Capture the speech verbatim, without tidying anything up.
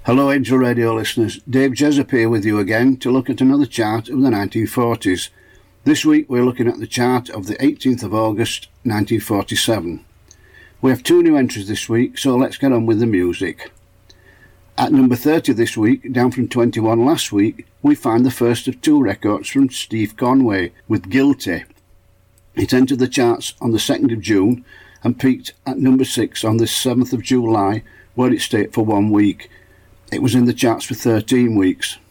Hello Angel Radio listeners, Dave Jessup here with you again to look at another chart of the nineteen forties. This week we're looking at the chart of the eighteenth of August nineteen forty-seven. We have two new entries this week, so let's get on with the music. At number thirty this week, down from twenty-one last week, we find the first of two records from Steve Conway with Guilty. It entered the charts on the second of June and peaked at number six on the seventh of July, where it stayed for one week. It was in the charts for thirteen weeks.